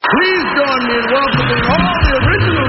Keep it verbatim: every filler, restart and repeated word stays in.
Please join me in welcoming all the original